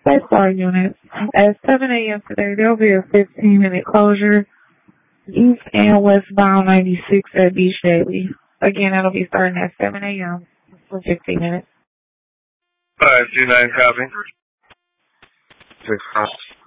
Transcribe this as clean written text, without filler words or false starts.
That's our units. At 7 a.m. today, there'll be a 15-minute closure east and westbound 96 at Beach Daily. Again, that'll be starting at 7 a.m. for 15 minutes. Alright, 2-9 copy. 6